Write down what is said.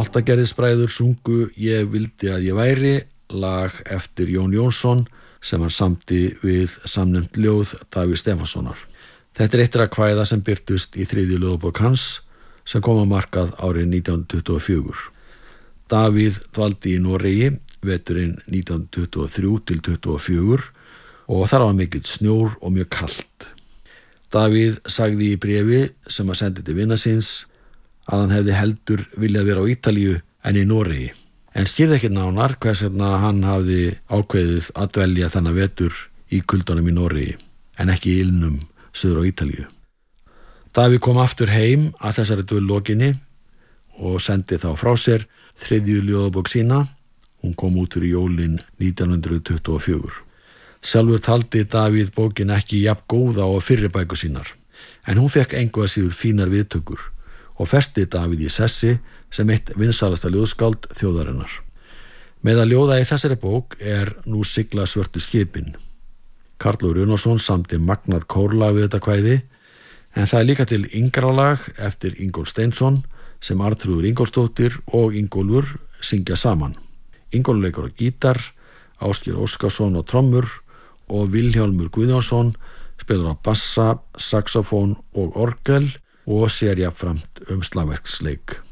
Álftagerðisbræður sungu Ég vildi að ég væri, lag eftir Jón Jónsson sem hann samdi við samnefnt ljóð Davíðs Stefánssonar. Þetta er eitt af kvæða sem birtust í 3. ljóðabók hans sem kom á markað árið 1924. Davíð dvaldi í Noregi veturinn 1923 til 24 og þar var mikill snjór og mjög kalt. Davíð sagði í bréfi sem hann sendi til vina síns að hann hefði heldur viljað vera á Ítalíu en í Noregi, en skýrði ekki nánar hvers vegna hann hafði ákveðið að dvelja þennan vetur í kuldunum í Noregi en ekki í ilnum suður á Ítalíu. Davíð kom aftur heim að þessari dvöl lokinni og sendi þá frá sér 3. ljóðabók sína. Hún kom út fyrir jólin 1924. Sjálfur taldi Davíð bókin ekki jafn góða og fyrri bækur sínar, en hún fekk engu að síður fínar viðtökur og festi Davíð í sessi sem eitt vinsælasta ljóðskáld þjóðarinnar. Meðal ljóða í þessari bók er Nú sigla svörtu skipin. Karl Runólfsson samdi magnað kórlag við þetta kvæði, en það er líka til yngra lag eftir Ingólf Steinsson sem Arnþrúður Ingólfsdóttir og Ingólfur syngja saman. Ingólfur leikur á gítar, Ásgeir Óskarsson á trommur og Vilhjálmur Guðjónsson spilar á bassa, saxofón og orgel og sér jafnframt slagverksleik.